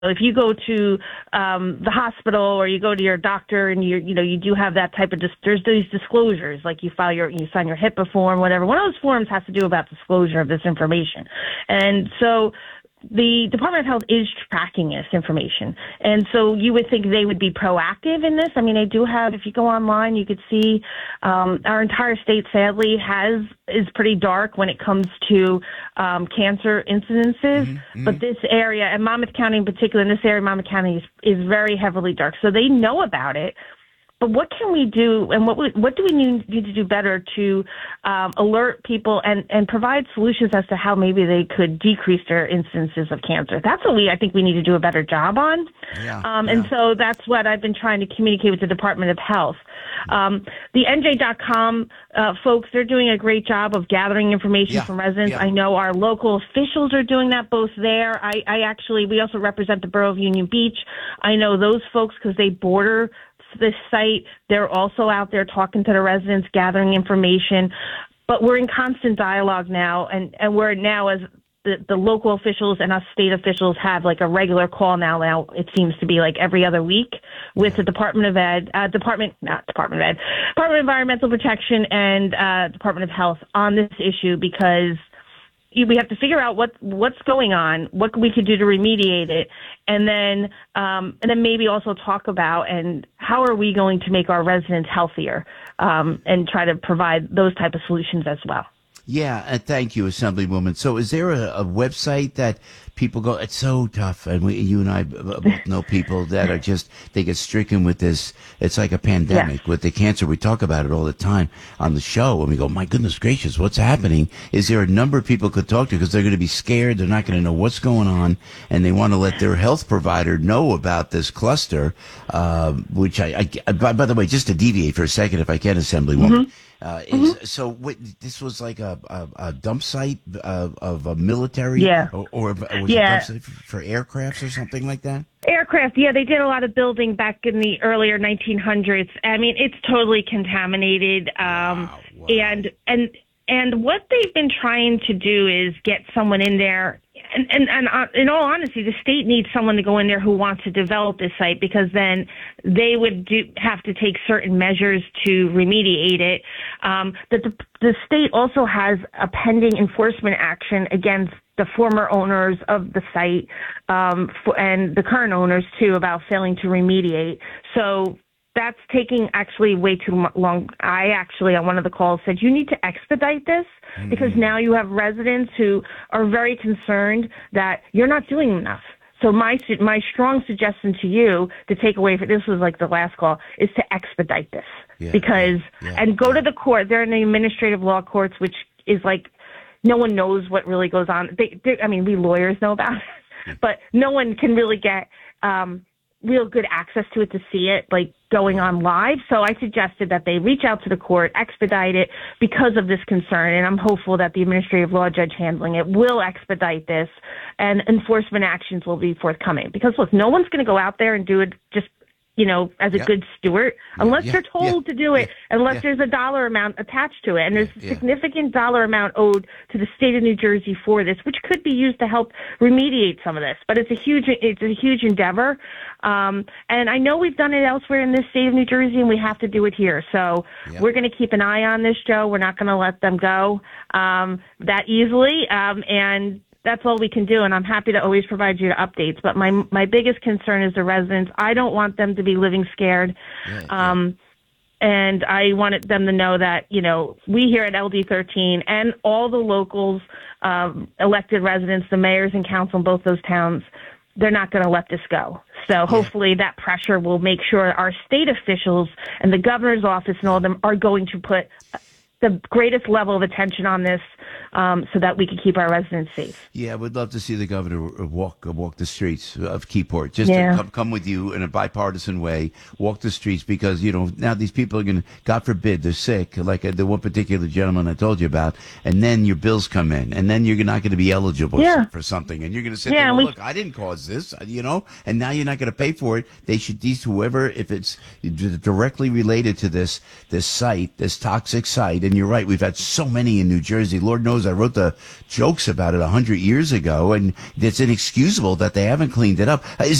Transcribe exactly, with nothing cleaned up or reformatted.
if you go to um, the hospital or you go to your doctor and you you know you do have that type of dis- there's these disclosures, like you file your you sign your HIPAA form, whatever. One of those forms has to do about disclosure of this information, and so the Department of Health is tracking this information. And so you would think they would be proactive in this. I mean, they do have, if you go online, you could see um, our entire state, sadly, has is pretty dark when it comes to um, cancer incidences. Mm-hmm. But this area, and Monmouth County in particular, in this area, Monmouth County is, is very heavily dark. So they know about it. But what can we do, and what we, what do we need, need to do better to um, alert people and, and provide solutions as to how maybe they could decrease their instances of cancer? That's what we I think we need to do a better job on. Yeah, um, yeah. And so that's what I've been trying to communicate with the Department of Health. Um, the N J dot com uh, folks, they're doing a great job of gathering information Yeah, from residents. yeah. I know our local officials are doing that both there. I, I actually, we also represent the Borough of Union Beach. I know those folks because they border this site. They're also out there talking to the residents, gathering information. But we're in constant dialogue now, and, and we're now, as the, the local officials and us state officials have like a regular call now. Now it seems to be like every other week with the Department of Ed, uh, Department, not Department of Ed, Department of Environmental Protection and uh, Department of Health on this issue, because we have to figure out what what's going on, what we could do to remediate it, and then um, and then maybe also talk about and how are we going to make our residents healthier, um, and try to provide those type of solutions as well. Yeah, and thank you, Assemblywoman. So is there a, a website that people go, it's so tough, and we, you and I both know people that are just, they get stricken with this, it's like a pandemic yes. with the cancer. We talk about it all the time on the show, and we go, my goodness gracious, what's happening? Is there a number of people could talk to, because they're going to be scared, they're not going to know what's going on, and they want to let their health provider know about this cluster, uh, which I, I by, by the way, just to deviate for a second, if I can, Assemblywoman, mm-hmm. Uh, is, mm-hmm. So what, this was like a, a, a dump site uh, of a military, yeah. or, or, or was yeah. it dump site for, for aircrafts or something like that? Aircraft, yeah, they did a lot of building back in the earlier nineteen hundreds. I mean, it's totally contaminated, um, wow, wow. and and and what they've been trying to do is get someone in there. And, and, and uh, in all honesty, the state needs someone to go in there who wants to develop this site, because then they would do, have to take certain measures to remediate it. Um, but the, the state also has a pending enforcement action against the former owners of the site um, for, and the current owners, too, about failing to remediate. So that's taking actually way too long. I actually, on one of the calls, said, you need to expedite this, mm-hmm. because now you have residents who are very concerned that you're not doing enough. So my my strong suggestion to you to take away from this was like the last call is to expedite this, yeah, because yeah, and go yeah. to the court. They're in the administrative law courts, which is like no one knows what really goes on. They, they, I mean, we lawyers know about it, but no one can really get um, real good access to it to see it like going on live. So I suggested that they reach out to the court, expedite it because of this concern. And I'm hopeful that the administrative law judge handling it will expedite this, and enforcement actions will be forthcoming. Because look, no one's going to go out there and do it just, you know, as a yep. good steward, unless yeah, they're told yeah, to do it, yeah, unless yeah. there's a dollar amount attached to it. And there's Yeah, a yeah. significant dollar amount owed to the state of New Jersey for this, which could be used to help remediate some of this. But it's a huge, it's a huge endeavor. Um, and I know we've done it elsewhere in this state of New Jersey, and we have to do it here. So Yeah. we're going to keep an eye on this, Joe. We're not going to let them go um, that easily. Um, and that's all we can do, and I'm happy to always provide you updates. But my my biggest concern is the residents. I don't want them to be living scared. Yeah, um, yeah. And I wanted them to know that, you know, we here at L D thirteen and all the locals, um, elected residents, the mayors and council in both those towns, they're not going to let this go. So Yeah. hopefully that pressure will make sure our state officials and the governor's office and all of them are going to put the greatest level of attention on this, um, so that we can keep our residents safe. Yeah, I would love to see the governor walk walk the streets of Keyport, just Yeah. to come, come with you in a bipartisan way, walk the streets, because, you know, now these people are going to, God forbid, they're sick, like the one particular gentleman I told you about, and then your bills come in, and then you're not going to be eligible Yeah. for something, and you're going to say, Yeah, well, we- look, I didn't cause this, you know, and now you're not going to pay for it. They should, these, whoever, if it's directly related to this, this site, this toxic site, and you're right, we've had so many in New Jersey, Lord knows shows. I wrote the jokes about it a hundred years ago, and it's inexcusable that they haven't cleaned it up. Is